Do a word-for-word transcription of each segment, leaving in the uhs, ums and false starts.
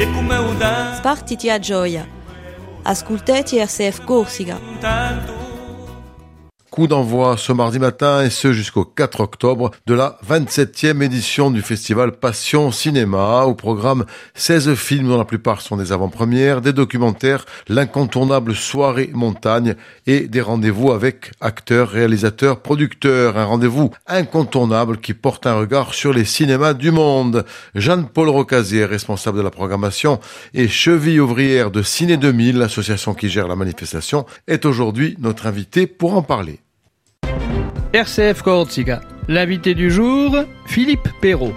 Spartiti a gioia. Ascoltati R C F Corsica. Coup d'envoi ce mardi matin et ce jusqu'au quatre octobre de la vingt-septième édition du festival Passion Cinéma. Au programme seize films dont la plupart sont des avant-premières, des documentaires, l'incontournable soirée montagne et des rendez-vous avec acteurs, réalisateurs, producteurs. Un rendez-vous incontournable qui porte un regard sur les cinémas du monde. Jeanne-Paul Rocasier, responsable de la programmation et cheville ouvrière de Ciné deux mille, l'association qui gère la manifestation, est aujourd'hui notre invitée pour en parler. R C F Corsica. L'invité du jour, Philippe Perrault.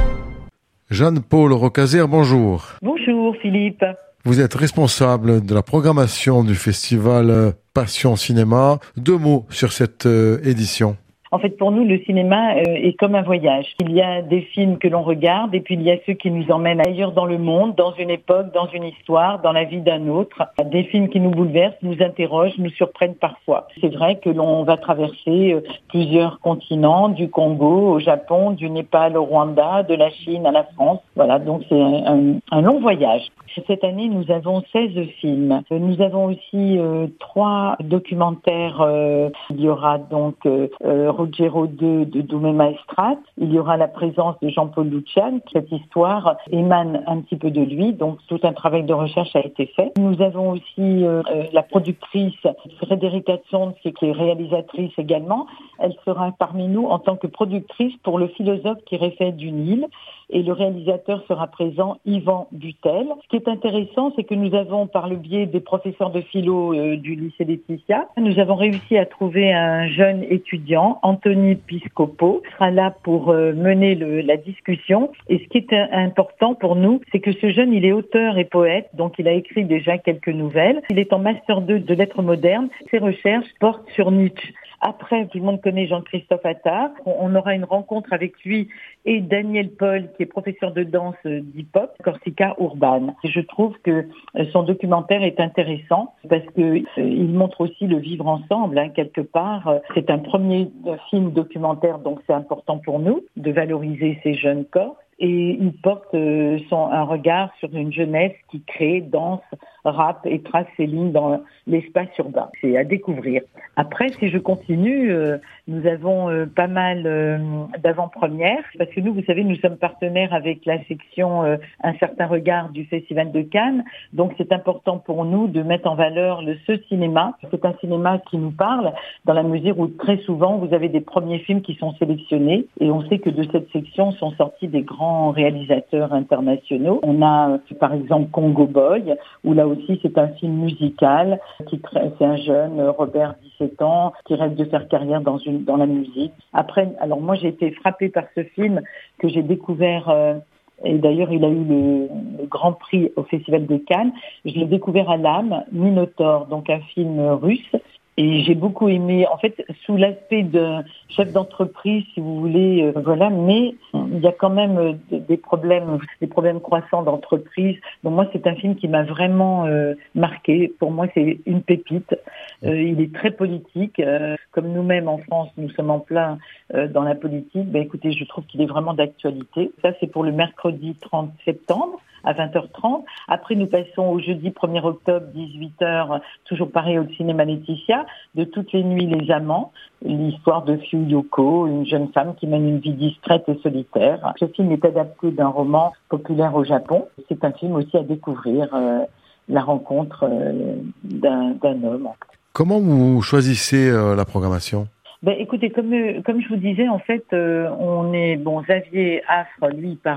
Jeanne-Paul Rocasier, bonjour. Bonjour Philippe. Vous êtes responsable de la programmation du festival Passion Cinéma. Deux mots sur cette euh, édition. En fait, pour nous, le cinéma euh, est comme un voyage. Il y a des films que l'on regarde et puis il y a ceux qui nous emmènent ailleurs dans le monde, dans une époque, dans une histoire, dans la vie d'un autre. Des films qui nous bouleversent, nous interrogent, nous surprennent parfois. C'est vrai que l'on va traverser euh, plusieurs continents, du Congo au Japon, du Népal au Rwanda, de la Chine à la France. Voilà, donc c'est un, un, un long voyage. Cette année, nous avons seize films. Nous avons aussi euh, trois documentaires. Euh, il y aura donc euh, Ruggero deux de Doumé Maestrat. Il y aura la présence de Jean-Paul Lucian. Cette histoire émane un petit peu de lui, donc tout un travail de recherche a été fait. Nous avons aussi euh, la productrice Frédérica Tsons, qui est réalisatrice également. Elle sera parmi nous en tant que productrice pour Le philosophe qui rêvait d'une île. Et le réalisateur sera présent, Yvan Butel. Ce qui est intéressant, c'est que nous avons, par le biais des professeurs de philo euh, du lycée Laetitia, nous avons réussi à trouver un jeune étudiant, Anthony Piscopo, qui sera là pour euh, mener le, la discussion. Et ce qui est un, important pour nous, c'est que ce jeune, il est auteur et poète, donc il a écrit déjà quelques nouvelles. Il est en master deux de lettres modernes. Ses recherches portent sur Nietzsche. Après, tout le monde connaît Jean-Christophe Attard. On aura une rencontre avec lui et Daniel Paul, qui est professeur de danse d'hip-hop, Corsica Urban. Et je trouve que son documentaire est intéressant parce que il montre aussi le vivre ensemble, hein, quelque part. C'est un premier film documentaire, donc c'est important pour nous de valoriser ces jeunes corps. Et il porte euh, son, un regard sur une jeunesse qui crée, danse, rappe et trace ses lignes dans l'espace urbain. C'est à découvrir. Après, si je continue, euh, nous avons euh, pas mal euh, d'avant-premières, parce que nous, vous savez, nous sommes partenaires avec la section euh, Un certain regard du Festival de Cannes. Donc, c'est important pour nous de mettre en valeur le ce cinéma. C'est un cinéma qui nous parle, dans la mesure où très souvent, vous avez des premiers films qui sont sélectionnés, et on sait que de cette section sont sortis des grands réalisateurs internationaux. On a par exemple Congo Boy, où là aussi c'est un film musical, qui c'est un jeune, Robert, dix-sept ans, qui rêve de faire carrière dans une dans la musique. Après, alors moi j'ai été frappée par ce film que j'ai découvert, euh, et d'ailleurs il a eu le, le Grand Prix au Festival de Cannes. Je l'ai découvert à l'âme, Minotaure, donc un film russe. Et j'ai beaucoup aimé, en fait, sous l'aspect de chef d'entreprise, si vous voulez, euh, voilà, mais il y a quand même euh, des problèmes, des problèmes croissants d'entreprise. Donc moi, c'est un film qui m'a vraiment euh, marqué. Pour moi, c'est une pépite. Euh, il est très politique. Euh, comme nous-mêmes en France, nous sommes en plein euh, dans la politique. Ben écoutez, je trouve qu'il est vraiment d'actualité. Ça, c'est pour le mercredi trente septembre. À vingt heures trente. Après, nous passons au jeudi premier octobre, dix-huit heures, toujours pareil au cinéma Laetitia, de Toutes les nuits les amants, l'histoire de Fiu Yoko, une jeune femme qui mène une vie discrète et solitaire. Ce film est adapté d'un roman populaire au Japon. C'est un film aussi à découvrir, euh, la rencontre euh, d'un, d'un homme. Comment vous choisissez euh, la programmation ? Ben, écoutez, comme comme je vous disais, en fait, euh, on est bon. Xavier Affre, lui, part